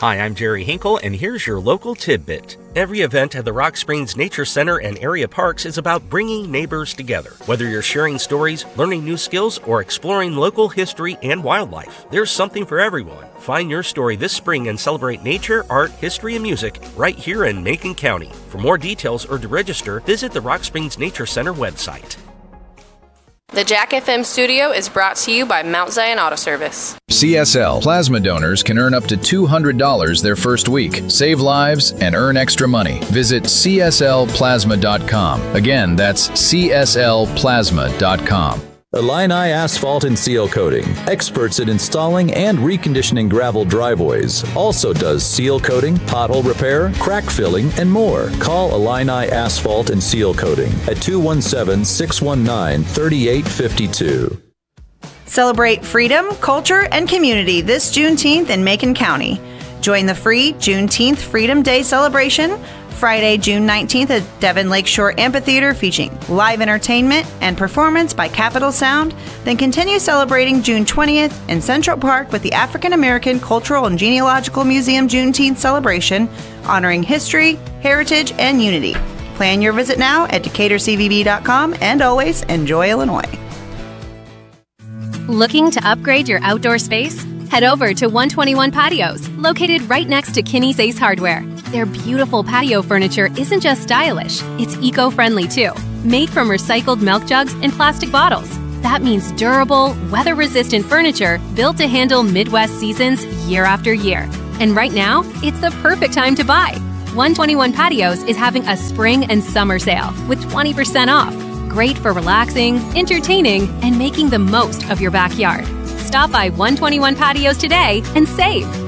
Hi, I'm Jerry Hinkle, and here's your local tidbit. Every event at the Rock Springs Nature Center and area parks is about bringing neighbors together. Whether you're sharing stories, learning new skills, or exploring local history and wildlife, there's something for everyone. Find your story this spring and celebrate nature, art, history, and music right here in Macon County. For more details or to register, visit the Rock Springs Nature Center website. The Jack FM studio is brought to you by Mount Zion Auto Service. CSL Plasma donors can earn up to $200 their first week, save lives, and earn extra money. Visit cslplasma.com. Again, that's cslplasma.com. Illini Asphalt and Seal Coating, experts in installing and reconditioning gravel driveways. Also does seal coating, pothole repair, crack filling, and more. Call Illini Asphalt and Seal Coating at 217-619-3852. Celebrate freedom, culture, and community this Juneteenth in Macon County. Join the free Juneteenth Freedom Day celebration Friday, June 19th at Devon Lakeshore Amphitheater, featuring live entertainment and performance by Capitol Sound. Then continue celebrating June 20th in Central Park with the African American Cultural and Genealogical Museum Juneteenth celebration, honoring history, heritage, and unity. Plan your visit now at DecaturCVB.com, and always enjoy Illinois. Looking to upgrade your outdoor space? Head over to 121 Patios, located right next to Kinney's Ace Hardware. Their beautiful patio furniture isn't just stylish, it's eco-friendly too. Made from recycled milk jugs and plastic bottles. That means durable, weather-resistant furniture built to handle Midwest seasons year after year. And right now, it's the perfect time to buy. 121 Patios is having a spring and summer sale with 20% off. Great for relaxing, entertaining, and making the most of your backyard. Stop by 121 Patios today and save.